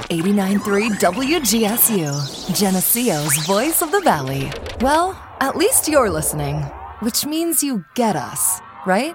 89.3 WGSU, Geneseo's Voice of the Valley. Well, at least you're listening, which means you get us, right?